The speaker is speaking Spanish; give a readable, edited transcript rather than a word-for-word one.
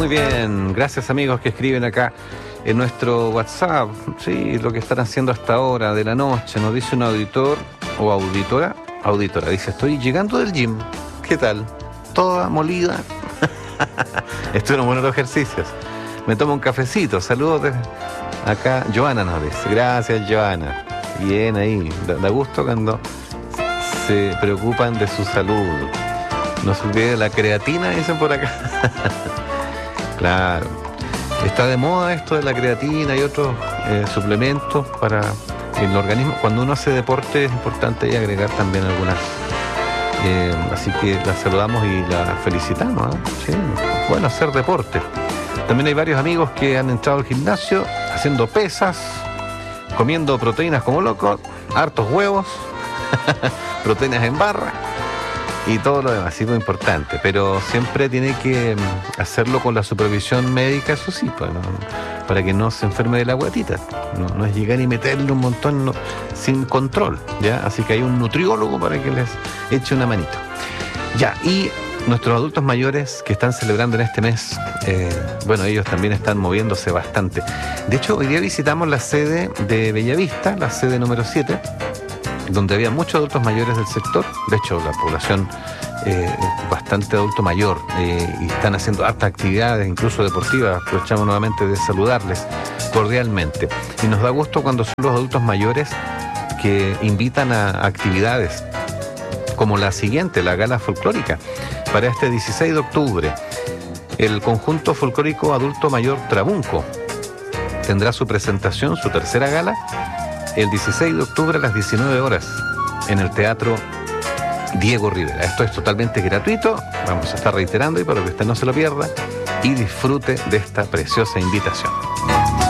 Muy bien, gracias amigos que escriben acá en nuestro WhatsApp. Sí, lo que están haciendo hasta ahora de la noche. Nos dice un auditor o auditora. Dice, estoy llegando del gym. ¿Qué tal? Toda molida. Estuvieron buenos los ejercicios. Me tomo un cafecito. Saludos de acá. Joana nos dice. Gracias, Joana. Bien ahí. Da gusto cuando se preocupan de su salud. No se olvide la creatina, dicen por acá. Claro. Está de moda esto de la creatina y otros suplementos para el organismo. Cuando uno hace deporte es importante agregar también algunas. Así que la saludamos y la felicitamos, ¿eh? Sí, bueno, hacer deporte. También hay varios amigos que han entrado al gimnasio haciendo pesas, comiendo proteínas como locos, hartos huevos, proteínas en barra y todo lo demás, sí, muy importante. Pero siempre tiene que hacerlo con la supervisión médica, eso sí, pues, ¿no? Para que no se enferme de la guatita. No es llegar y meterle un montón sin control, ¿ya? Así que hay un nutriólogo para que les eche una manito. Ya, y nuestros adultos mayores que están celebrando en este mes, bueno, ellos también están moviéndose bastante. De hecho, hoy día visitamos la sede de Bellavista, la sede número 7, donde había muchos adultos mayores del sector. De hecho, la población bastante adulto mayor, y están haciendo hartas actividades, incluso deportivas. Aprovechamos nuevamente de saludarles cordialmente. Y nos da gusto cuando son los adultos mayores que invitan a actividades como la siguiente, la gala folclórica, para este 16 de octubre. El conjunto folclórico adulto mayor Trabunco tendrá su presentación, su tercera gala, el 16 de octubre a las 19 horas en el Teatro Diego Rivera. Esto es totalmente gratuito, vamos a estar reiterando y para que usted no se lo pierda y disfrute de esta preciosa invitación.